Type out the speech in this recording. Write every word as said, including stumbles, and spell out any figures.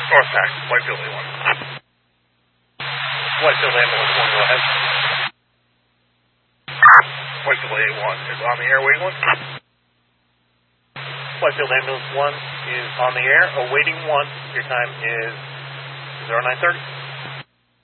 North Pack, Whitefield A one. Whitefield Ambulance one, go ahead. Whitefield A one is on the air, waiting one. Whitefield Ambulance one is on the air, awaiting one. Your time is zero nine thirty.